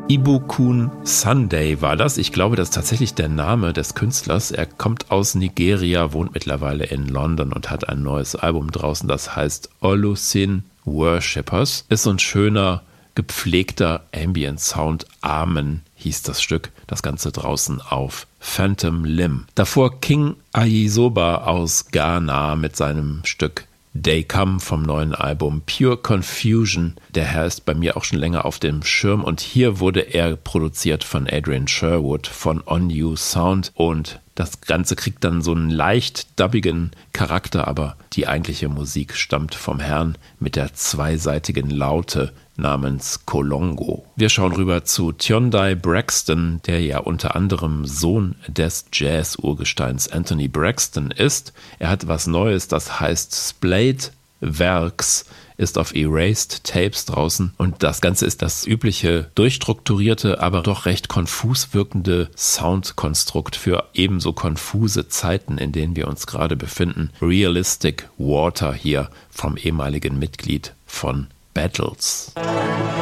Ibukun Sunday war das. Ich glaube, das ist tatsächlich der Name des Künstlers. Er kommt aus Nigeria, wohnt mittlerweile in London und hat ein neues Album draußen, das heißt Olusin Worshippers. Ist so ein schöner, gepflegter Ambient-Sound. Amen hieß das Stück. Das Ganze draußen auf Phantom Limb. Davor King Ayisoba aus Ghana mit seinem Stück They Come vom neuen Album Pure Confusion. Der Herr ist bei mir auch schon länger auf dem Schirm und hier wurde er produziert von Adrian Sherwood von On You Sound und das Ganze kriegt dann so einen leicht dubbigen Charakter, aber die eigentliche Musik stammt vom Herrn mit der zweiseitigen Laute namens Kolongo. Wir schauen rüber zu Tyondai Braxton, der ja unter anderem Sohn des Jazz-Urgesteins Anthony Braxton ist. Er hat was Neues, das heißt Splayed Werks, ist auf Erased Tapes draußen und das Ganze ist das übliche, durchstrukturierte, aber doch recht konfus wirkende Soundkonstrukt für ebenso konfuse Zeiten, in denen wir uns gerade befinden. Realistic Water hier vom ehemaligen Mitglied von Battles.